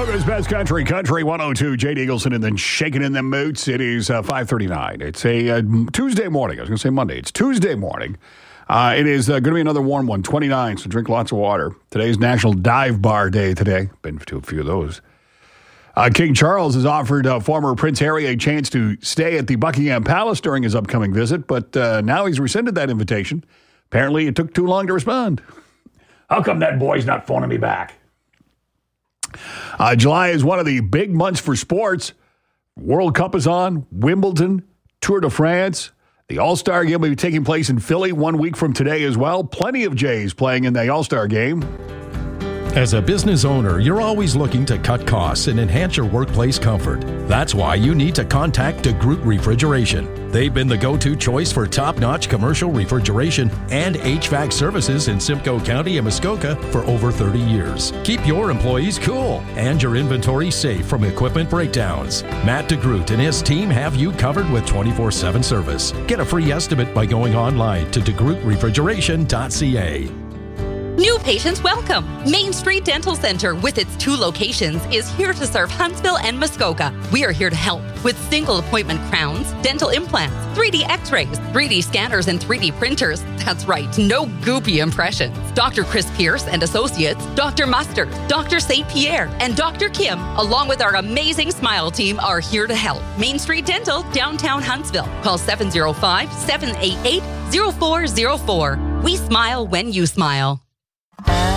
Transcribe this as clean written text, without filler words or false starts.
America's Best Country, Country 102, Jade Eagleson, and then Shaking in Them Moots. It is 5:39. It's a Tuesday morning. I was going to say Monday. It's Tuesday morning. It is going to be another warm one, 29, so drink lots of water. Today's National Dive Bar Day today. Been to a few of those. King Charles has offered former Prince Harry a chance to stay at the Buckingham Palace during his upcoming visit, but now he's rescinded that invitation. Apparently, it took too long to respond. How come that boy's not phoning me back? July is one of the big months for sports. World Cup is on, Wimbledon, Tour de France. The All-Star Game will be taking place in Philly 1 week from today as well. Plenty of Jays playing in the All-Star Game. As a business owner, you're always looking to cut costs and enhance your workplace comfort. That's why you need to contact DeGroot Refrigeration. They've been the go-to choice for top-notch commercial refrigeration and HVAC services in Simcoe County and Muskoka for over 30 years. Keep your employees cool and your inventory safe from equipment breakdowns. Matt DeGroot and his team have you covered with 24/7 service. Get a free estimate by going online to DeGrootRefrigeration.ca. New patients welcome. Main Street Dental Center, with its 2 locations, is here to serve Huntsville and Muskoka. We are here to help with single appointment crowns, dental implants, 3D x-rays, 3D scanners, and 3D printers. That's right, no goopy impressions. Dr. Chris Pierce and Associates, Dr. Mustard, Dr. St. Pierre, and Dr. Kim, along with our amazing Smile team, are here to help. Main Street Dental, downtown Huntsville. Call 705-788-0404. We smile when you smile.